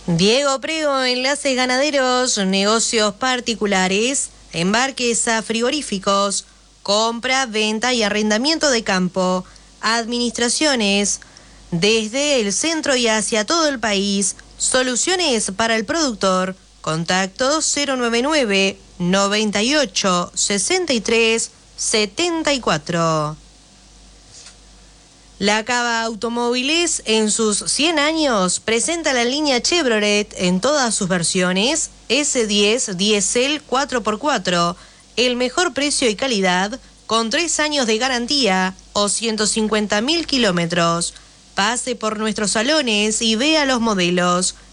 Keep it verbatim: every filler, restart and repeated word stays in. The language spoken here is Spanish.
Diego Prego, enlaces ganaderos, negocios particulares, embarques a frigoríficos, compra, venta y arrendamiento de campo, administraciones, desde el centro y hacia todo el país, soluciones para el productor, contacto cero noventa y nueve, noventa y ocho, sesenta y tres, setenta y cuatro. La Cava Automóviles, en sus cien años, presenta la línea Chevrolet en todas sus versiones, ese diez, Diesel cuatro por cuatro, el mejor precio y calidad, con tres años de garantía o ciento cincuenta mil kilómetros. Pase por nuestros salones y vea los modelos.